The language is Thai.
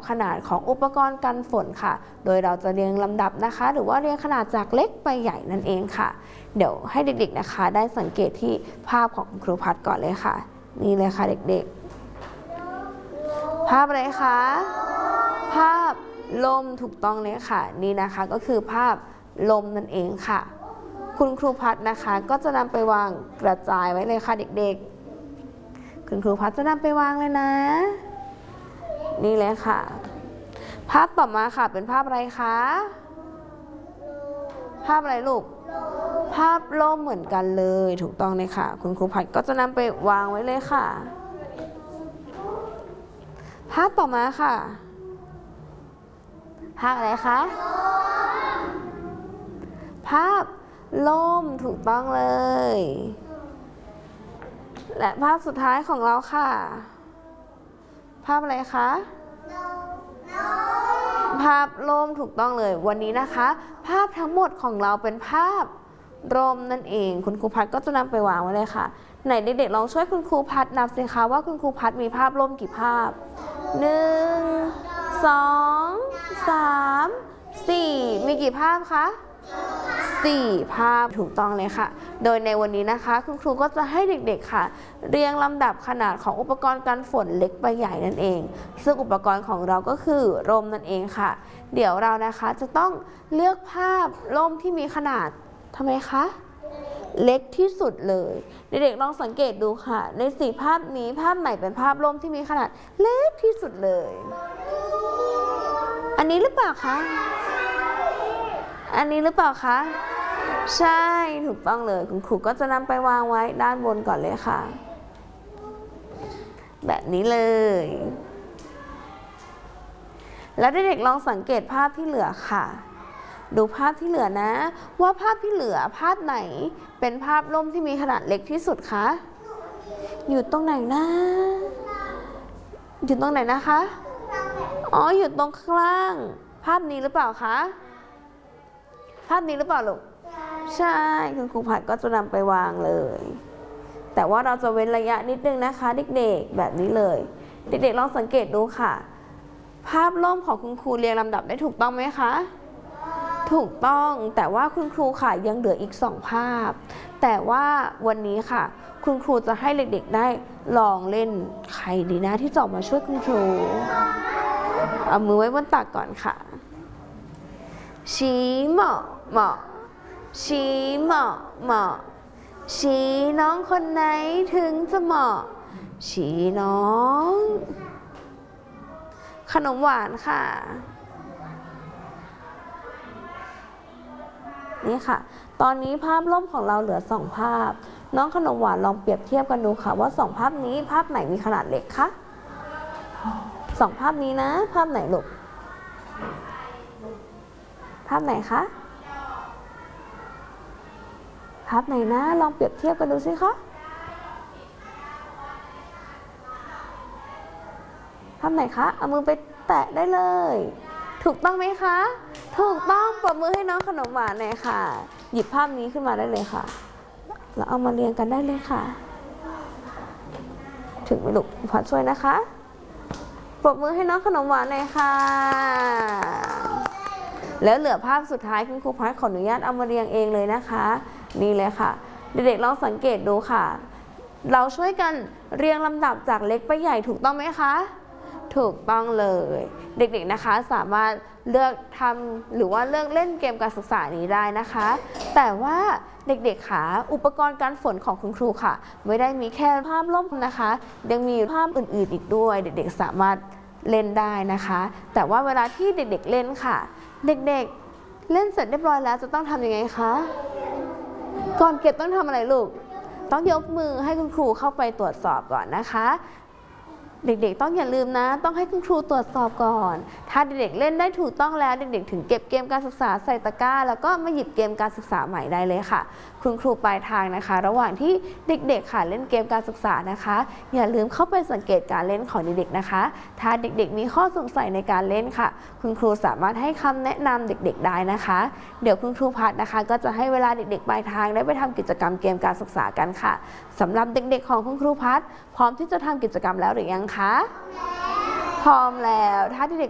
ขนาดของอุปกรณ์กันฝนค่ะโดยเราจะเรียงลำดับนะคะหรือว่าเรียงขนาดจากเล็กไปใหญ่นั่นเองค่ะเดี๋ยวให้เด็กๆนะคะได้สังเกตที่ภาพของครูพัดก่อนเลยค่ะนี่เลยค่ะเด็กๆภาพอะไรคะภาพลมถูกต้องเลยค่ะนี่นะคะก็คือภาพลมนั่นเองค่ะคุณครูพัดนะคะก็จะนำไปวางกระจายไว้เลยค่ะเด็กๆคุณครูพัดจะนำไปวางเลยนะนี่เลยค่ะภาพต่อมาค่ะเป็นภาพอะไรคะภาพอะไรลูกภาพลมเหมือนกันเลยถูกต้องเลยค่ะคุณครูพัดก็จะนำไปวางไว้เลยค่ะภาพต่อมาค่ะภาพอะไรคะภาพลมถูกต้องเลยและภาพสุดท้ายของเราค่ะภาพอะไรคะภาพลมถูกต้องเลยวันนี้นะคะภาพทั้งหมดของเราเป็นภาพลมนั่นเองคุณครูพัดก็จะนำไปวางไว้เลยค่ะไหนเด็กๆลองช่วยคุณครูพัดนับสิคะว่าคุณครูพัดมีภาพลมกี่ภาพ1 2 3 4มีกี่ภาพคะ4 ภาพถูกต้องเลยค่ะโดยในวันนี้นะคะคุณครูก็จะให้เด็กๆค่ะเรียงลำดับขนาดของอุปกรณ์กันฝนเล็กไปใหญ่นั่นเองซึ่งอุปกรณ์ของเราก็คือร่มนั่นเองค่ะเดี๋ยวเรานะคะจะต้องเลือกภาพร่มที่มีขนาดทำไมคะเล็กที่สุดเลยเด็กๆลองสังเกตดูค่ะใน4 ภาพนี้ภาพไหนเป็นภาพร่มที่มีขนาดเล็กที่สุดเลยอันนี้หรือเปล่าคะอันนี้หรือเปล่าคะใช่ถูกต้องเลยคุณครูก็จะนำไปวางไว้ด้านบนก่อนเลยค่ะแบบนี้เลยแล้วเด็กๆลองสังเกตภาพที่เหลือค่ะดูภาพที่เหลือนะว่าภาพที่เหลือภาพไหนเป็นภาพร่มที่มีขนาดเล็กที่สุดคะอยู่ตรงไหนนะอยู่ตรงไหนนะคะอ๋ออยู่ตรงข้างล่างภาพนี้หรือเปล่าคะภาพนี้หรือเปล่าลูกใช่คุณครูพัดก็จะนำไปวางเลยแต่ว่าเราจะเว้นระยะนิดนึงนะคะเด็กๆแบบนี้เลยเด็กๆลองสังเกตดูค่ะภาพร่มของคุณครูเรียงลำดับได้ถูกต้องไหมคะถูกต้องแต่ว่าคุณครูค่ะยังเหลืออีก2 ภาพแต่ว่าวันนี้ค่ะคุณครูจะให้เด็กๆได้ลองเล่นใครดีนะที่จะออกมาช่วยคุณครูเอามือไว้บนตักก่อนค่ะชี้เหมาะเหมาะชี้เหมาะเหมาะชี้น้องคนไหนถึงจะเหมาะชี้น้องขนมหวานค่ะนี่ค่ะตอนนี้ภาพร่มของเราเหลือ2 ภาพน้องขนมหวานลองเปรียบเทียบกันดูค่ะว่า2 ภาพนี้ภาพไหนมีขนาดเล็กคะ2 ภาพนี้นะภาพไหนลูกภาพไหนคะภาพไหนนะลองเปรียบเทียบกันดูสิคะภาพไหนคะเอามือไปแตะได้เลยถูกต้องไหมคะถูกต้องปรบมือให้น้องขนมหวานหน่อยค่ะหยิบภาพนี้ขึ้นมาได้เลยค่ะแล้วเอามาเรียงกันได้เลยค่ะถึงไหมลูกพัดช่วยนะคะปรบมือให้น้องขนมหวานหน่อยค่ะแล้วเหลือภาพสุดท้ายคุณครูพัดขออนุญาตเอามาเรียงเองเลยนะคะนี่เลยค่ะเด็กๆลองสังเกตดูค่ะเราช่วยกันเรียงลำดับจากเล็กไปใหญ่ถูกต้องไหมคะถูกต้องเลยเด็กๆนะคะสามารถเลือกทำหรือว่าเลือกเล่นเกมการศึกษานี้ได้นะคะแต่ว่าเด็กๆค่ะอุปกรณ์การฝนของคุณครูค่ะไม่ได้มีแค่ภาพร่มนะคะยังมีภาพอื่นๆอีกด้วยเด็กๆสามารถเล่นได้นะคะแต่ว่าเวลาที่เด็กๆเล่นค่ะเด็กๆเล่นเสร็จเรียบร้อยแล้วจะต้องทำยังไงคะก่อนเก็บต้องทำอะไรลูกต้องยกมือให้คุณครูเข้าไปตรวจสอบก่อนนะคะ เด็กๆต้องอย่าลืมนะต้องให้คุณครูตรวจสอบก่อนถ้าเด็กๆเล่นได้ถูกต้องแล้วเด็กๆถึงเก็บเกมการศึกษาใส่ตะกร้าแล้วก็มาหยิบเกมการศึกษาใหม่ได้เลยค่ะคุณครูปลายทางนะคะระหว่างที่เด็กๆค่ะเล่นเกมการศึกษานะคะอย่าลืมเข้าไปสังเกตการเล่นของเด็กๆนะคะถ้าเด็กๆมีข้อสงสัยในการเล่นค่ะคุณครูสามารถให้คำแนะนำเด็กๆได้นะคะเดี๋ยวคุณครูพัดนะคะก็จะให้เวลาเด็กๆปลายทางได้ไปทำกิจกรรมเกมการศึกษากันค่ะสำหรับเด็กๆของคุณครูพัดพร้อมที่จะทำกิจกรรมแล้วหรือยังคะพร้อมแล้วถ้าเด็ก